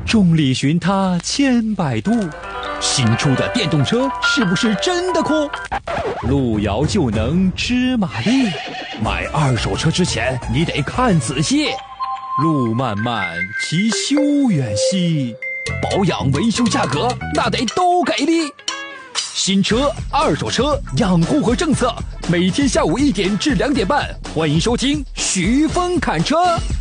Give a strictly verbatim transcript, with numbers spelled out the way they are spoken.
众里寻他千百度，新出的电动车是不是真的酷？路遥就能知马力，买二手车之前你得看仔细。路漫漫其修远兮，保养维修价格那得都给力。新车、二手车养护和政策，每天下午一点至两点半，欢迎收听徐峰侃车。